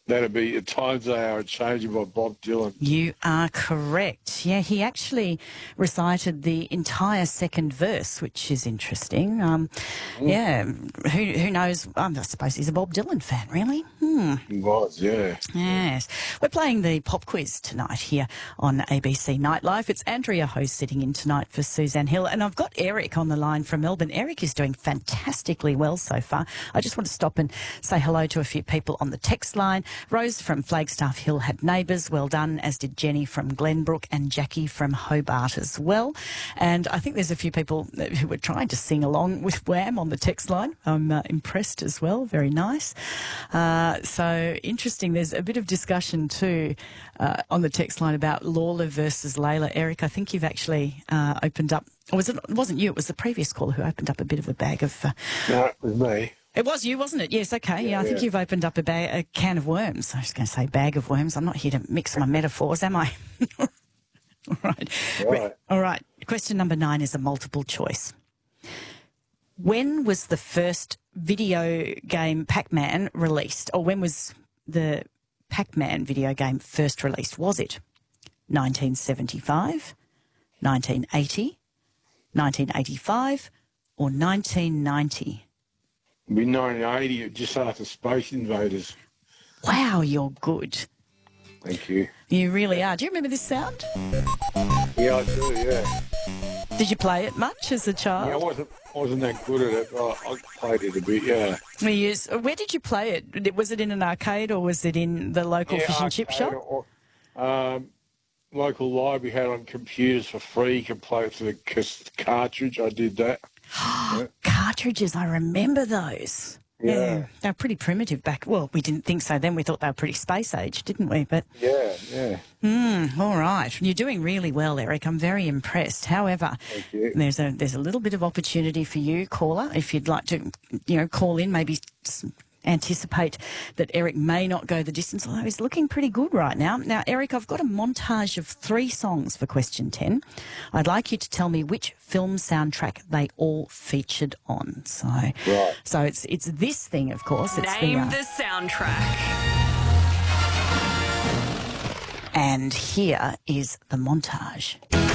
That'd be A Times They Are A-Changin' by Bob Dylan. You are correct. Yeah, he actually recited the entire second verse, which is interesting. Yeah, who knows? I suppose he's a Bob Dylan fan, really. He was, yeah. Yes. We're playing the pop quiz tonight here on ABC Nightlife. It's Andrea Host sitting in tonight for Suzanne Hill, and I've got Eric on the line from Melbourne. Eric is doing fantastically well so far. I just want to stop and say hello to a few people on the text line. Rose from Flagstaff Hill had neighbours, well done, as did Jenny from Glenbrook and Jackie from Hobart as well. And I think there's a few people who were trying to sing along with Wham on the text line. I'm impressed as well. Very nice. So interesting. There's a bit of discussion too on the text line about Lawler versus Layla. Eric, I think you've actually opened up, or it wasn't you, it was the previous caller who opened up a bit of a bag of... No, it was me. It was you, wasn't it? Yes, okay. Yeah, I think you've opened up a can of worms. I was going to say bag of worms. I'm not here to mix my metaphors, am I? All right. All right. Question number 9 is a multiple choice. When was the first video game Pac-Man released? Or when was the Pac-Man video game first released? Was it 1975, 1980, 1985, or 1990? It'd be 1980, just after Space Invaders. Wow, you're good. Thank you. You really are. Do you remember this sound? Yeah, I do, yeah. Did you play it much as a child? Yeah, I wasn't that good at it, but I played it a bit, yeah. Where did you play it? Was it in an arcade or was it in the local fish and chip shop? Local library had on computers for free. You could play it to the cartridge. I did that. Yeah. Cartridges, I remember those. Yeah. They're pretty primitive back. Well, we didn't think so then. We thought they were pretty space age, didn't we? But yeah. All right. You're doing really well, Eric. I'm very impressed. However, thank you. There's a little bit of opportunity for you, caller, if you'd like to, call in, maybe anticipate that Eric may not go the distance, although he's looking pretty good right now. Now, Eric, I've got a montage of 3 songs for question 10. I'd like you to tell me which film soundtrack they all featured on. So it's this thing, of course. It's Name the soundtrack. And here is the montage.